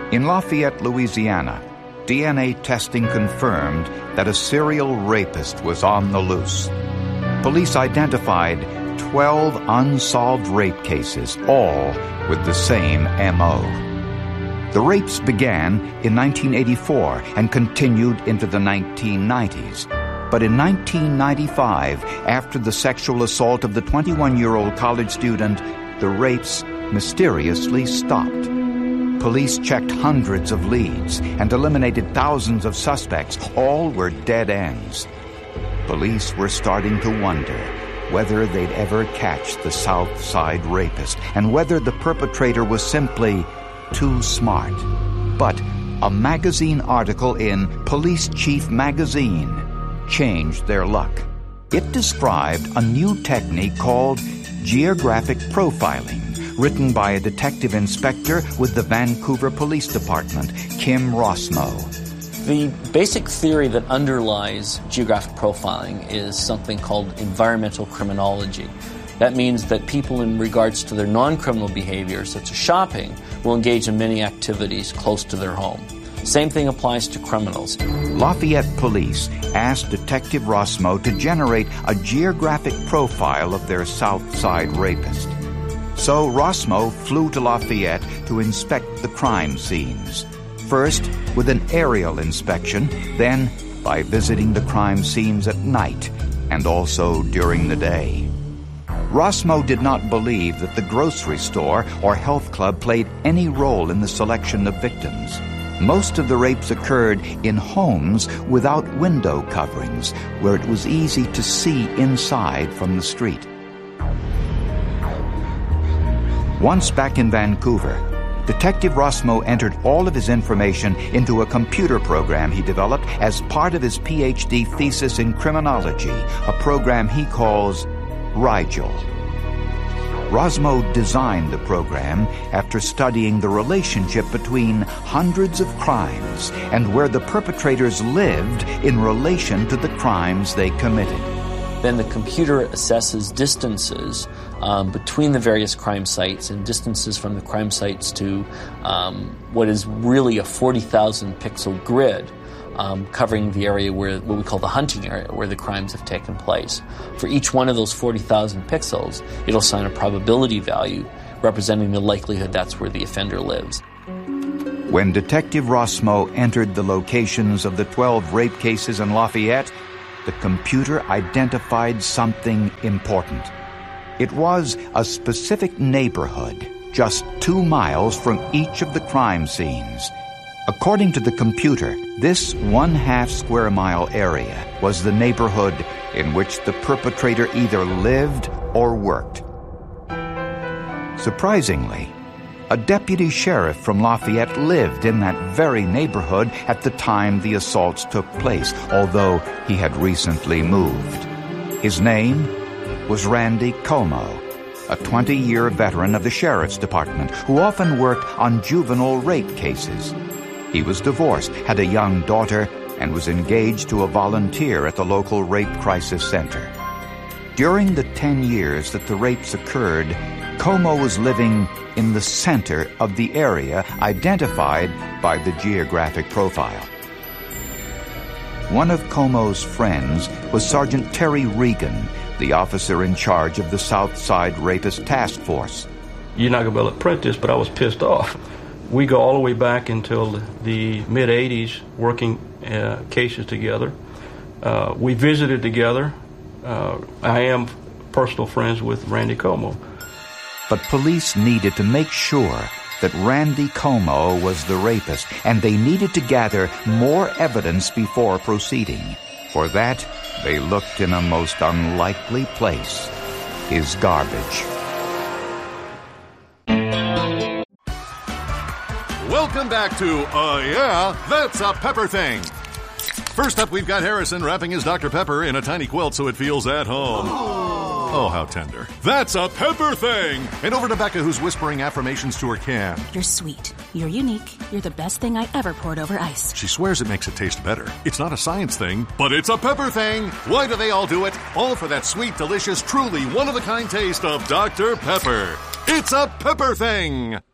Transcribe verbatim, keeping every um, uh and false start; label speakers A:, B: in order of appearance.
A: In Lafayette, Louisiana, D N A testing confirmed that a serial rapist was on the loose. Police identified twelve unsolved rape cases, all with the same M O. The rapes began in nineteen eighty-four and continued into the nineteen nineties. But in nineteen ninety-five, after the sexual assault of the twenty-one-year-old college student, the rapes mysteriously stopped. Police checked hundreds of leads and eliminated thousands of suspects. All were dead ends. Police were starting to wonder whether they'd ever catch the South Side rapist and whether the perpetrator was simply too smart. But a magazine article in Police Chief Magazine changed their luck. It described a new technique called geographic profiling, written by a detective inspector with the Vancouver Police Department, Kim Rossmo.
B: The basic theory that underlies geographic profiling is something called environmental criminology. That means that people, in regards to their non-criminal behavior, such as shopping, will engage in many activities close to their home. Same thing applies to criminals.
A: Lafayette Police asked Detective Rossmo to generate a geographic profile of their South Side rapist. So Rossmo flew to Lafayette to inspect the crime scenes. First with an aerial inspection, then by visiting the crime scenes at night and also during the day. Rossmo did not believe that the grocery store or health club played any role in the selection of victims. Most of the rapes occurred in homes without window coverings, where it was easy to see inside from the street. Once back in Vancouver, Detective Rossmo entered all of his information into a computer program he developed as part of his P H D thesis in criminology, a program he calls Rigel. Rossmo designed the program after studying the relationship between hundreds of crimes and where the perpetrators lived in relation to the crimes they committed.
B: Then the computer assesses distances um, between the various crime sites and distances from the crime sites to um, what is really a forty thousand pixel grid um, covering the area where what we call the hunting area, where the crimes have taken place. For each one of those forty thousand pixels, it'll assign a probability value representing the likelihood that's where the offender lives.
A: When Detective Rossmo entered the locations of the twelve rape cases in Lafayette, the computer identified something important. It was a specific neighborhood just two miles from each of the crime scenes. According to the computer, this one-half square mile area was the neighborhood in which the perpetrator either lived or worked. Surprisingly, a deputy sheriff from Lafayette lived in that very neighborhood at the time the assaults took place, although he had recently moved. His name was Randy Como, a twenty-year veteran of the sheriff's department who often worked on juvenile rape cases. He was divorced, had a young daughter, and was engaged to a volunteer at the local rape crisis center. During the ten years that the rapes occurred, Como was living in the center of the area identified by the geographic profile. One of Como's friends was Sergeant Terry Regan, the officer in charge of the South Side Rapist Task Force.
C: You're not going to be able to print this, but I was pissed off. We go all the way back until the mid-eighties working uh, cases together. Uh, we visited together. Uh, I am personal friends with Randy Como.
A: But police needed to make sure that Randy Como was the rapist, and they needed to gather more evidence before proceeding. For that, they looked in a most unlikely place, his garbage.
D: Welcome back to Uh Yeah, That's a Pepper Thing. First up, we've got Harrison wrapping his Doctor Pepper in a tiny quilt so it feels at home. Oh, how tender. That's a Pepper Thing! And over to Becca, who's whispering affirmations to her can.
E: You're sweet. You're unique. You're the best thing I ever poured over ice.
D: She swears it makes it taste better. It's not a science thing, but it's a Pepper Thing! Why do they all do it? All for that sweet, delicious, truly one-of-a-kind taste of Doctor Pepper. It's a Pepper Thing!